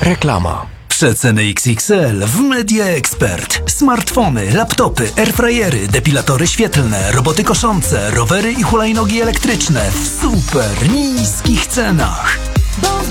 Reklama. Przeceny XXL w Media Expert. Smartfony, laptopy, airfryery, depilatory świetlne, roboty koszące, rowery i hulajnogi elektryczne w super niskich cenach.